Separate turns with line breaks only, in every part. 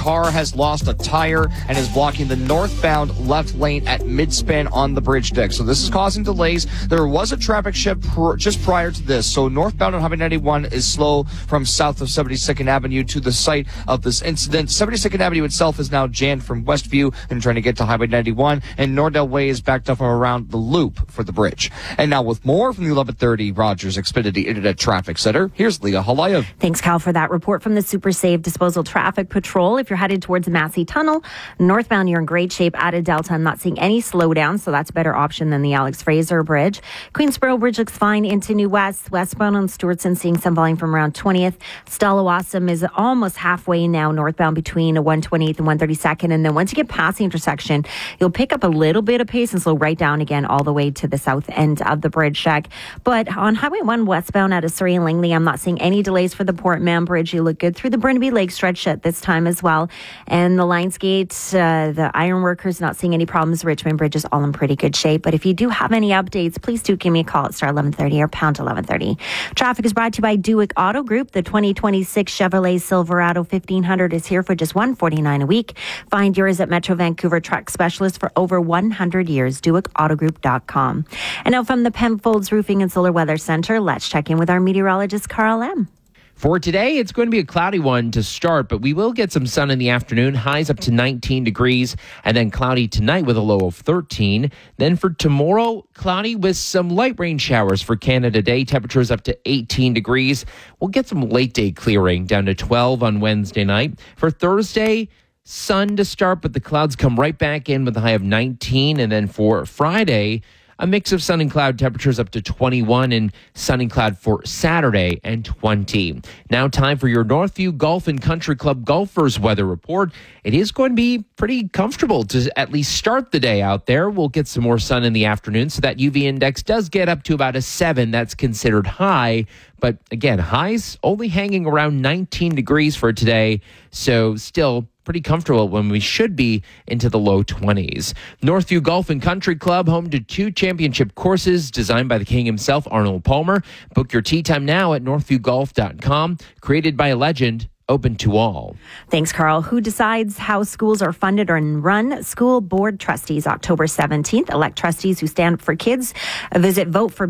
car has lost a tire and is blocking the northbound left lane at midspan on the bridge deck. So this is causing delays. There was a traffic shift just prior to this. So northbound on Highway 91 is slow from south of 72nd Avenue to the site of this incident. 72nd Avenue itself is now jammed from Westview and trying to get to Highway 91. And Nordell Way is backed up from around the loop for the bridge. And now with more from the 1130 Rogers Xfinity Internet Traffic Center, here's Leah Halayev.
Thanks, Cal, for that report from the Super Save Disposal Traffic Patrol. If you're headed towards Massey Tunnel, northbound, you're in great shape. Out of Delta, I'm not seeing any slowdown, so that's a better option than the Alex Fraser Bridge. Queensboro Bridge looks fine into New West. Westbound on Stewartson, seeing some volume from around 20th. Stella Wassam is almost halfway now, northbound between 128th and 132nd. And then once you get past the intersection, you'll pick up a little bit of pace and slow right down again all the way to the south end of the bridge deck. But on Highway 1 westbound out of Surrey and Langley, I'm not seeing any delays for the Port Mann Bridge. You look good through the Burnaby Lake stretch at this time as well. And the Lionsgate, the Ironworkers, not seeing any problems. Richmond Bridge is all in pretty good shape. But if you do have any updates, please do give me a call at star 1130 or pound 1130. Traffic is brought to you by Dewick Auto Group. The 2026 Chevrolet Silverado 1500 is here for just $149 a week. Find yours at Metro Vancouver Truck Specialist for over 100 years. DewickAutoGroup.com. And now from the Penfolds Roofing and Solar Weather Center, let's check in with our meteorologist, Carl M.
For today, it's going to be a cloudy one to start, but we will get some sun in the afternoon, highs up to 19 degrees, and then cloudy tonight with a low of 13. Then for tomorrow, cloudy with some light rain showers for Canada Day. Temperatures up to 18 degrees. We'll get some late day clearing down to 12 on Wednesday night. For Thursday, sun to start, but the clouds come right back in with a high of 19. And then for Friday, a mix of sun and cloud, temperatures up to 21, and sun and cloud for Saturday and 20. Now time for your Northview Golf and Country Club golfers weather report. It is going to be pretty comfortable to at least start the day out there. We'll get some more sun in the afternoon, so that UV index does get up to about a 7. That's considered high. But again, highs only hanging around 19 degrees for today. So still pretty comfortable when we should be into the low 20s. Northview Golf and Country Club, home to 2 championship courses designed by the king himself, Arnold Palmer. Book your tee time now at northviewgolf.com. Created by a legend, open to all.
Thanks, Carl. Who decides how schools are funded and run? School Board Trustees, October 17th. Elect trustees who stand up for kids. Visit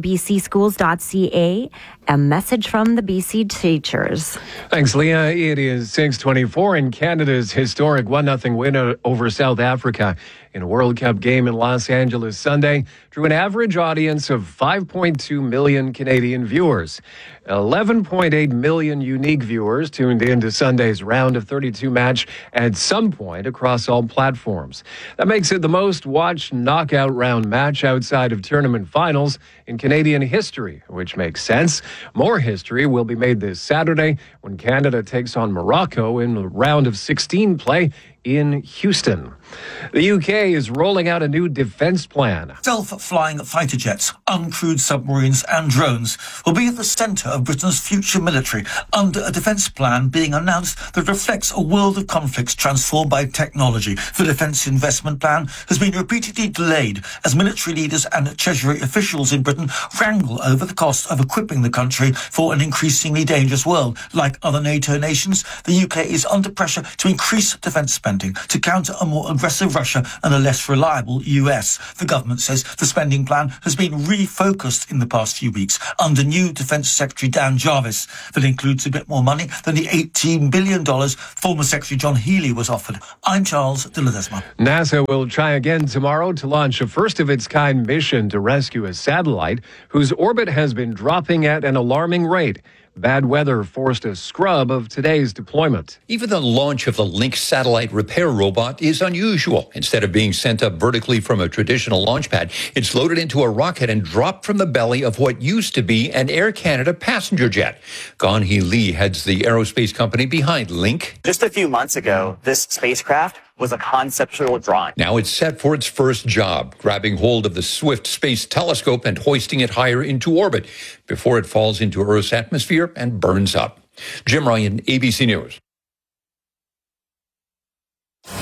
voteforbcschools.ca. A message from the BC teachers.
Thanks, Leah. It is 6:24 in Canada's historic 1-0 win over South Africa in a World Cup game in Los Angeles Sunday drew an average audience of 5.2 million Canadian viewers. 11.8 million unique viewers tuned in to Sunday's round of 32 match at some point across all platforms. That makes it the most watched knockout round match outside of tournament finals in Canadian history, which makes sense. More history will be made this Saturday when Canada takes on Morocco in the round of 16 play in Houston. The UK is rolling out a new defense plan.
Self-flying fighter jets, uncrewed submarines and drones will be at the centre of Britain's future military under a defence plan being announced that reflects a world of conflicts transformed by technology. The defence investment plan has been repeatedly delayed as military leaders and Treasury officials in Britain wrangle over the cost of equipping the country for an increasingly dangerous world. Like other NATO nations, the UK is under pressure to increase defence spending to counter a more aggressive Russia and a less reliable US. The government says the spending plan has been refocused in the past few weeks under new Defence Secretary Dan Jarvis. That includes a bit more money than the $18 billion former Secretary John Healey was offered. I'm Charles de Ledesma.
NASA will try again tomorrow to launch a first-of-its-kind mission to rescue a satellite whose orbit has been dropping at an alarming rate. Bad weather forced a scrub of today's deployment.
Even the launch of the Lynx satellite repair robot is unusual. Instead of being sent up vertically from a traditional launch pad, it's loaded into a rocket and dropped from the belly of what used to be an Air Canada passenger jet. Gan Hee Lee heads the aerospace company behind Lynx.
Just a few months ago, this spacecraft was a conceptual drawing.
Now it's set for its first job, grabbing hold of the Swift Space Telescope and hoisting it higher into orbit before it falls into Earth's atmosphere and burns up. Jim Ryan, ABC News.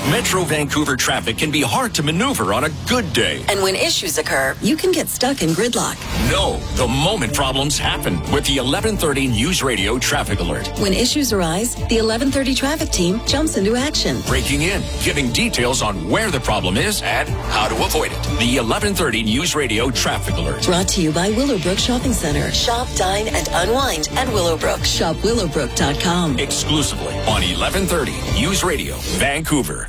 Metro Vancouver traffic can be hard to maneuver on a good day.
And when issues occur, you can get stuck in gridlock.
No, the moment problems happen with the 1130 News Radio traffic alert.
When issues arise, the 1130 traffic team jumps into action.
Breaking in, giving details on where the problem is and how to avoid it. The 1130 News Radio traffic alert.
Brought to you by Willowbrook Shopping Center. Shop, dine, and unwind at Willowbrook. Shop willowbrook.com.
Exclusively on 1130 News Radio, Vancouver.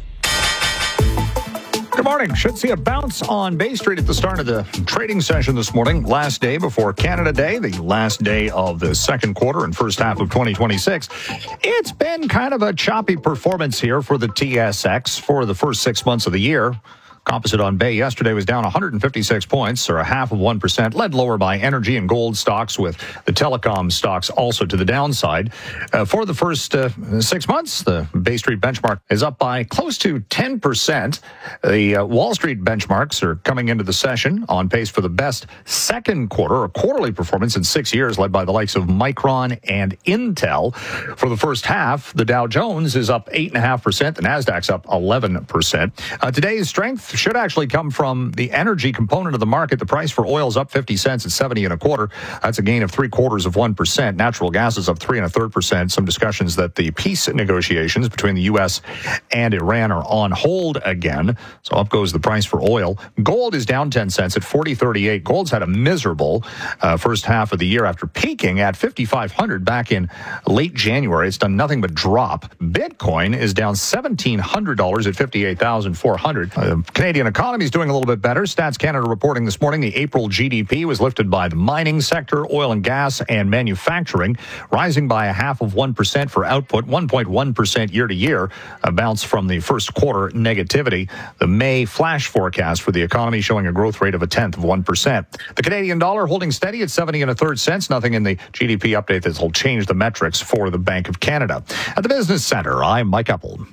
Good morning. Should see a bounce on Bay Street at the start of the trading session this morning. Last day before Canada Day, the last day of the second quarter and first half of 2026. It's been kind of a choppy performance here for the TSX for the first 6 months of the year. Composite on Bay yesterday was down 156 points, or 0.5%, led lower by energy and gold stocks, with the telecom stocks also to the downside. For the first 6 months, the Bay Street benchmark is up by close to 10%. The Wall Street benchmarks are coming into the session on pace for the best second quarter or quarterly performance in 6 years, led by the likes of Micron and Intel. For the first half, the Dow Jones is up 8.5%, the Nasdaq's up 11%. Today's strength should actually come from the energy component of the market. The price for oil is up 50 cents at 70 1/4. That's a gain of 0.75%. Natural gas is up 3 1/3%. Some discussions that the peace negotiations between the U.S. and Iran are on hold again. So up goes the price for oil. Gold is down 10 cents at 40.38. Gold's had a miserable first half of the year after peaking at 5,500 back in late January. It's done nothing but drop. Bitcoin is down $1,700 at 58,400. Canadian economy is doing a little bit better. Stats Canada reporting this morning the April GDP was lifted by the mining sector, oil and gas, and manufacturing, rising by 0.5% for output, 1.1% year to year, a bounce from the first quarter negativity. The May flash forecast for the economy showing a growth rate of 0.1%. The Canadian dollar holding steady at 70 1/3 cents. Nothing in the GDP update that will change the metrics for the Bank of Canada. At the Business Center, I'm Mike Eppel.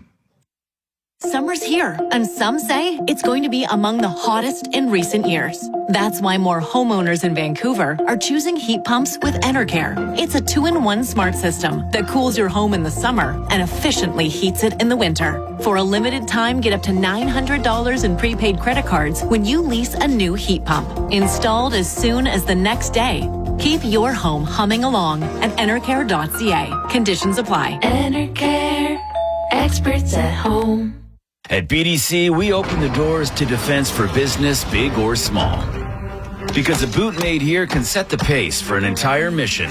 Summer's here, and some say it's going to be among the hottest in recent years. That's why more homeowners in Vancouver are choosing heat pumps with Enercare. It's a 2-in-1 smart system that cools your home in the summer and efficiently heats it in the winter. For a limited time, get up to $900 in prepaid credit cards when you lease a new heat pump. Installed as soon as the next day. Keep your home humming along at Enercare.ca. Conditions apply.
Enercare, experts at home.
At BDC, we open the doors to defense for business, big or small. Because a boot made here can set the pace for an entire mission.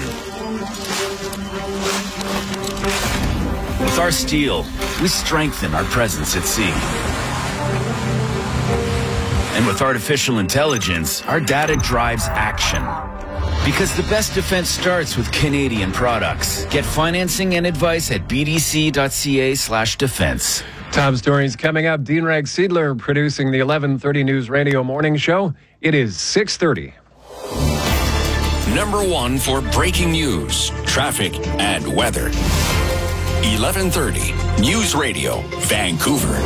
With our steel, we strengthen our presence at sea. And with artificial intelligence, our data drives action. Because the best defense starts with Canadian products. Get financing and advice at bdc.ca/defense.
Top stories coming up. Dean Rag-Seidler producing the 1130 News Radio Morning Show. It is 6:30.
Number one for breaking news, traffic, and weather. 1130 News Radio, Vancouver.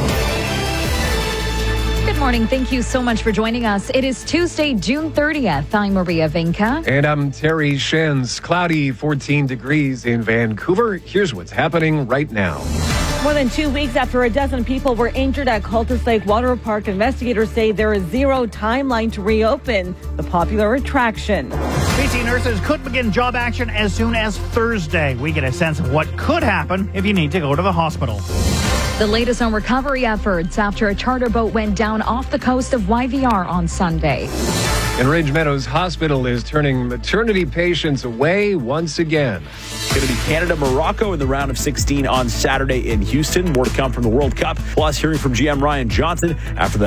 Good morning. Thank you so much for joining us. It is Tuesday, June 30th. I'm Maria Vinca.
And I'm Terry Shins. Cloudy, 14 degrees in Vancouver. Here's what's happening right now.
More than 2 weeks after a dozen people were injured at Cultus Lake Water Park, investigators say there is zero timeline to reopen the popular attraction.
BC nurses could begin job action as soon as Thursday. We get a sense of what could happen if you need to go to the hospital.
The latest on recovery efforts after a charter boat went down off the coast of YVR on Sunday.
And Ridge Meadows Hospital is turning maternity patients away once again.
It's going to be Canada-Morocco in the round of 16 on Saturday in Houston. More to come from the World Cup. Plus, hearing from GM Ryan Johnson after the